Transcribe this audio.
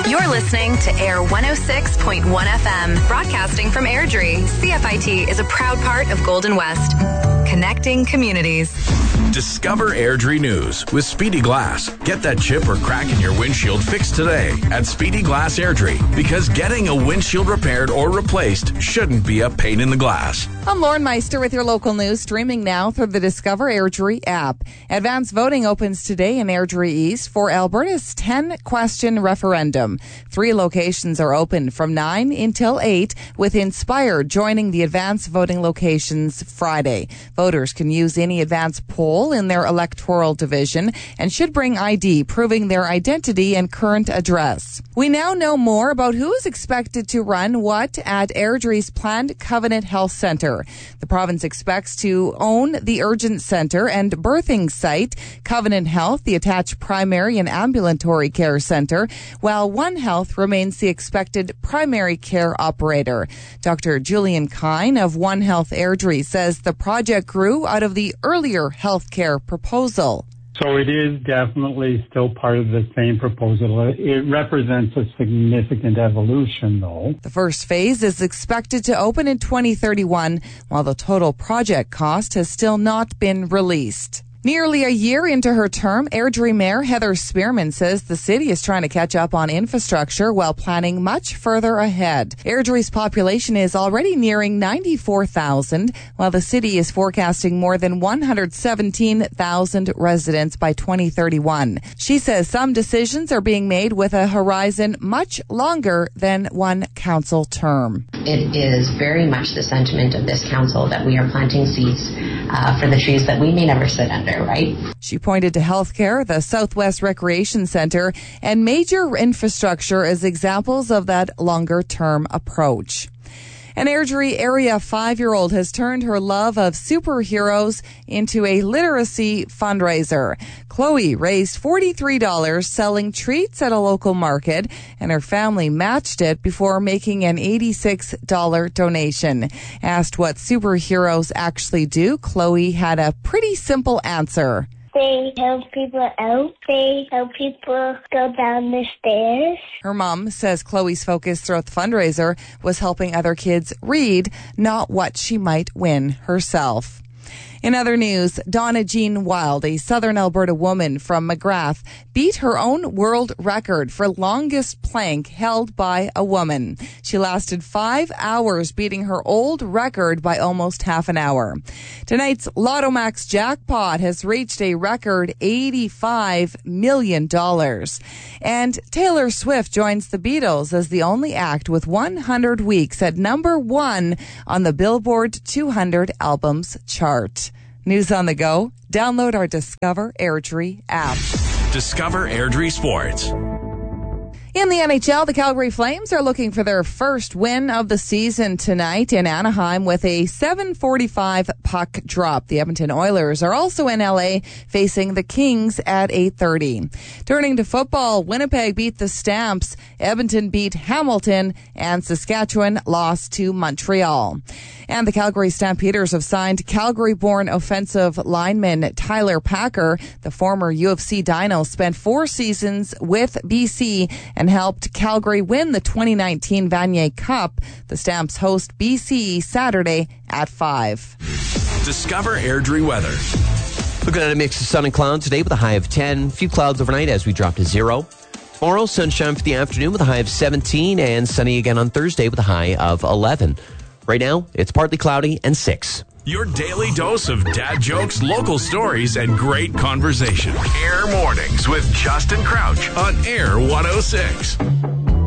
You're listening to Air 106.1 FM, broadcasting from Airdrie. CFIT is a proud part of Golden West, connecting communities. Discover Airdrie News with Speedy Glass. Get that chip or crack in your windshield fixed today at Speedy Glass Airdrie, because getting a windshield repaired or replaced shouldn't be a pain in the glass. I'm Lauren Meister with your local news, streaming now through the Discover Airdrie app. Advance voting opens today in Airdrie East for Alberta's 10-question referendum. 3 locations are open from 9 until 8, with Inspire joining the advance voting locations Friday. Voters can use any advance poll in their electoral division and should bring ID proving their identity and current address. We now know more about who is expected to run what at Airdrie's planned Covenant Health Centre. The province expects to own the Urgent Centre and birthing site, Covenant Health, the attached primary and ambulatory care centre, while One Health remains the expected primary care operator. Dr. Julian Kine of One Health Airdrie says the project grew out of the earlier healthcare proposal. So it is definitely still part of the same proposal. It represents a significant evolution, though. The first phase is expected to open in 2031, while the total project cost has still not been released. Nearly a year into her term, Airdrie Mayor Heather Spearman says the city is trying to catch up on infrastructure while planning much further ahead. Airdrie's population is already nearing 94,000, while the city is forecasting more than 117,000 residents by 2031. She says some decisions are being made with a horizon much longer than one council term. It is very much the sentiment of this council that we are planting seeds for the trees that we may never sit under, right? She pointed to healthcare, the Southwest Recreation Centre, and major infrastructure as examples of that longer-term approach. An Airdrie area 5-year-old has turned her love of superheroes into a literacy fundraiser. Chloe raised $43 selling treats at a local market, and her family matched it before making an $86 donation. Asked what superheroes actually do, Chloe had a pretty simple answer. They help people out. They help people go down the stairs. Her mom says Chloe's focus throughout the fundraiser was helping other kids read, not what she might win herself. In other news, Donna Jean Wild, a southern Alberta woman from McGrath, beat her own world record for longest plank held by a woman. She lasted 5 hours, beating her old record by almost half an hour. Tonight's Lotto Max jackpot has reached a record $85 million. And Taylor Swift joins the Beatles as the only act with 100 weeks at number 1 on the Billboard 200 albums chart. News on the go. Download our Discover Airdrie app. Discover Airdrie Sports. In the NHL, the Calgary Flames are looking for their first win of the season tonight in Anaheim with a 7:45 puck drop. The Edmonton Oilers are also in LA facing the Kings at 8:30. Turning to football, Winnipeg beat the Stamps, Edmonton beat Hamilton, and Saskatchewan lost to Montreal. And the Calgary Stampeders have signed Calgary-born offensive lineman Tyler Packer. The former UFC Dino spent 4 seasons with BC and helped Calgary win the 2019 Vanier Cup. The Stamps host BC Saturday at 5. Discover Airdrie weather. Looking at a mix of sun and clouds today with a high of 10. A few clouds overnight as we drop to 0. Tomorrow, sunshine for the afternoon with a high of 17 and sunny again on Thursday with a high of 11. Right now, it's partly cloudy and 6. Your daily dose of dad jokes, local stories, and great conversation. Air Mornings with Justin Crouch on Air 106.